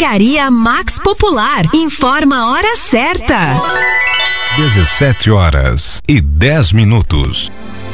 Drogaria Max Popular. Informa a hora certa. 17h10.